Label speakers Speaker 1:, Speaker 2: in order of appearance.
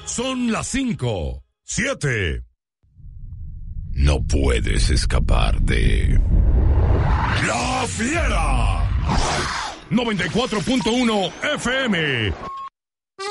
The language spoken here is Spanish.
Speaker 1: Son las 5, 7. No puedes escapar de... ¡La Fiera! 94.1 FM.